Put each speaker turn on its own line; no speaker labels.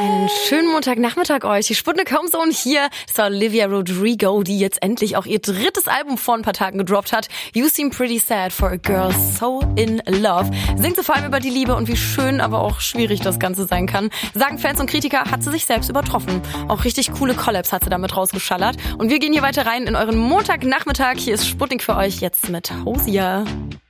Einen schönen Montagnachmittag euch. Die Sputnik Homezone hier. Das war Olivia Rodrigo, die jetzt endlich auch ihr drittes Album vor ein paar Tagen gedroppt hat. You Seem Pretty Sad for a Girl So in Love. Singt sie vor allem über die Liebe und wie schön, aber auch schwierig das Ganze sein kann. Sagen Fans und Kritiker, hat sie sich selbst übertroffen. Auch richtig coole Collabs hat sie damit rausgeschallert. Und wir gehen hier weiter rein in euren Montagnachmittag. Hier ist Sputnik für euch jetzt mit Hosier.